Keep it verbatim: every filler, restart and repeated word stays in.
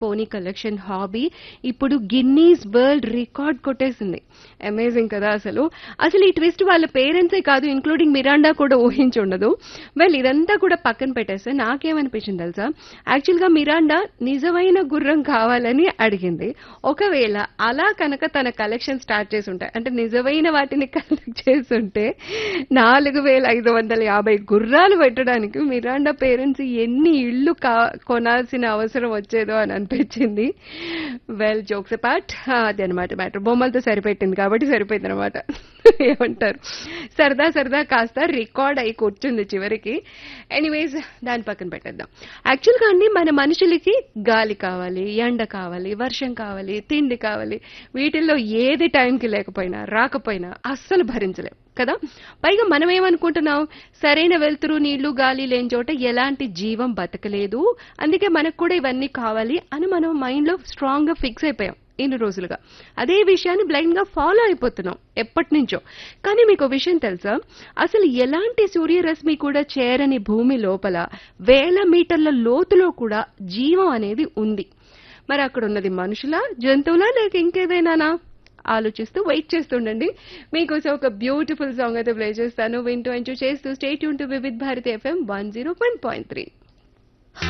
పోనీ collection hobby ఇప్పుడు Guinness world record కొట్టేసింది. అమేజింగ్ కదా అసలు. అసలు ఈ ట్విస్ట్ వాళ్ళ పేరెంట్సే కాదు, ఇంక్లూడింగ్ మిరాండా కూడా ఊహించుండదు. వెల్ ఇదంతా కూడా పక్కన పెట్టేస్తే నాకేమనిపించింది తెలుసా, యాక్చువల్ గా మిరాండా నిజమైన గుర్రం కావాలని అడిగింది. ఒకవేళ అలా కనుక తన కలెక్షన్ స్టార్ట్ చేసి ఉంటాయి అంటే నిజమైన వాటిని కలెక్ట్ చేస్తుంటే నాలుగు వేల ఐదు వందల యాభై గుర్రాలు పెట్టడానికి మిరాండా పేరెంట్స్ ఎన్ని ఇళ్లు కా కొనాల్సిన అవసరం వచ్చేదో అని అనిపించింది. వెల్ జోక్స్ అపార్ట్, అది అనమాట మ్యాటర్. బొమ్మలతో సరిపెట్టింది కాబట్టి సరిపోయింది అనమాట. ఏమంటారు, సరదా సరదా కాస్త రికార్డ్ అయి కూర్చుంది చివరికి. ఎనీవేస్ దాని పక్కన పెట్టేద్దాం. యాక్చువల్గా అండి మన మనుషులకి గాలి కావాలి, ఎండ కావాలి, వర్షం కావాలి, తిండి కావాలి. వీటిల్లో ఏది టైంకి లేకపోయినా రాకపోయినా అస్సలు భరించలేం కదా. పైగా మనం ఏమనుకుంటున్నాం, సరైన వెలుతురు నీళ్లు గాలి లేని చోట ఎలాంటి జీవం బతకలేదు, అందుకే మనకు కూడా ఇవన్నీ కావాలి అని మనం మైండ్ లో స్ట్రాంగ్ గా ఫిక్స్ అయిపోయాం ఇన్ని రోజులుగా. అదే విషయాన్ని బ్లైండ్ గా ఫాలో అయిపోతున్నాం ఎప్పటి నుంచో. కానీ మీకు విషయం తెలుసా, అసలు ఎలాంటి సూర్యరశ్మి కూడా చేరని భూమి లోపల వేల మీటర్ల లోతులో కూడా జీవం అనేది ఉంది. మరి అక్కడ ఉన్నది మనుషులా, జంతువులా, లేక ఇంకేదైనానా? ఆలోచిస్తూ వెయిట్ చేస్తుండండి. మీకోసం ఒక బ్యూటిఫుల్ సాంగ్ అయితే ప్లే చేస్తాను. వింటూ ఎంజాయ్ చేస్తూ stay tune to Vividh Bharati FM one zero one point three.